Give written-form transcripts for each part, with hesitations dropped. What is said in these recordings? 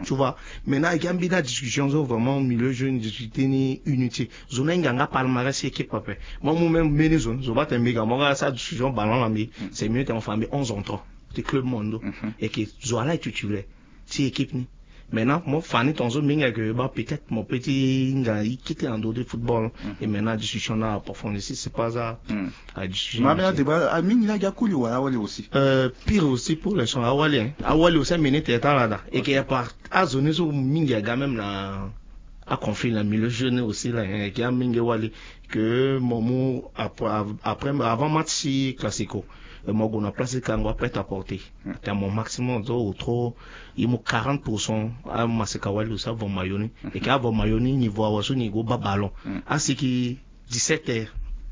tu vois. Maintenant, il y a une discussion sur vraiment milieu jeune, discuter ni unité. Zone n'enganga palmarès équipe après. Moi, moi-même, mes zones, je vais te méga, moi, ça discussion ballon la mi, c'est mieux t'en famille 11 ans trop. C'est club monde. Et que Zoala est titulaire. C'est équipe ni. Maintenant, moi, Fanny, ton zone, minga que, bah, peut-être, mon petit, il quitte en dehors de football. Et maintenant, discussion là, approfondie, si c'est pas ça, à discussion. Mais maintenant, débat, à Ming, il y a Kouli ou à Awali aussi. Pire aussi pour les gens, Awali, hein. Awali aussi, mené tête là, et qu'il y a pas, à zone, où minga, quand même, là, à conflit, là, milieu jeune aussi, là, et qu'il y a minga, Wali, que, Momo, après, avant match, classico. Moi, on a placé quand on va prêt à porter. C'est mon maximum, ou trop, il m'a 40% à Masekawali, ça va mayoni. Et qu'à va mayoni, niveau à wasu, niveau bas ballon. À ce qui, 17h.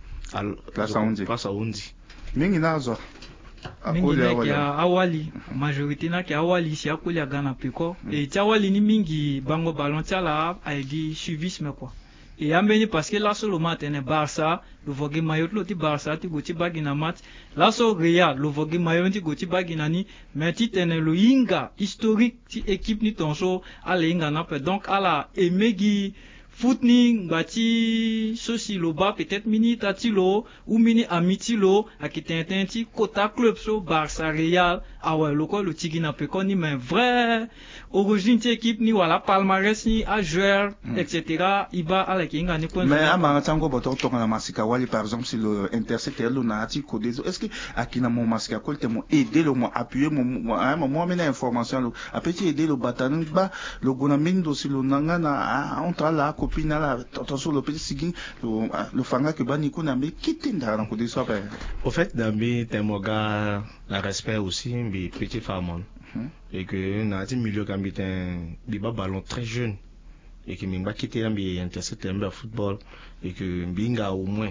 Place à Undi. Mingi nazo. Mingi na kia awali, majorité na kia awali, si akuli ya Ghana piko. Et tia awali ni mingi, bango ballon tia la, aidi suivisme quoi. Et ameni parce que là sur le matin Barça le vogue maillot lo ti Barça ti goti bagina match là sur Real le vogue maillot ti goti bagina ni mais ti tene lo inga historique ti équipe ni tonso ale inga na pe donc ala emegi foot ni ngati sosi lo ba peut-être mini tatilo ou mini amitilo akitenten ti kota club so Barça Real awa lo ko lo tigina pe ko ni mais vrai origine ti équipe ni wala palmarès ni a joueur etc. iba ala ki ngani ko mais ama tango boto to na masika wali par exemple si le intercepteur lo na ti ko des est-ce que akina mon masika ko te mo aider le mo appuyer mo mena information lo apeti aider le batanou ba le gona mindo si lo nanga na on tra la copine la attention le petit sigin le fanga que bani ko na me quitter ndara ko des so ba au fait dambi temoga la respect aussi bi petit famon et que na ti milieu kambitin bi ba ballon très jeune et que mimba quitter ambi intercepter ambi football et que binga au moins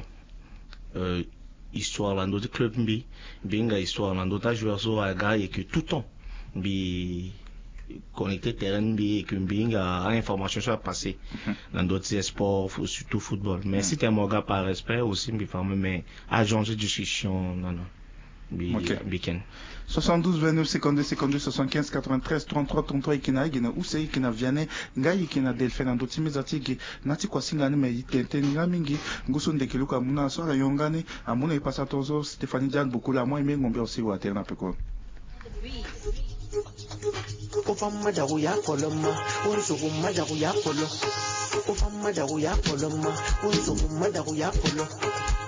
histoire là d'autres club mbi binga histoire là d'autres joueurs so aga et que tout temps bi connecté terrain bi et que binga information soit passée dans d'autres sports surtout football mais si t'es mon gars par respect aussi bi femme mais agent de discussion non Biken 72 29 52 52 75 93 33 33 ikina igina use ikina viane ngai ikina delphin ando timizati gi nati kwa singani me itente ngamingi nguso ndekiluka muna so la yongani amuna ipasa tozo Stéphanie Diane bukula moi me ngombe aussi wa terna peko Ofamma dagu ya koloma wonso gumma dagu ya kolo Ofamma dagu ya koloma wonso gumma dagu ya kolo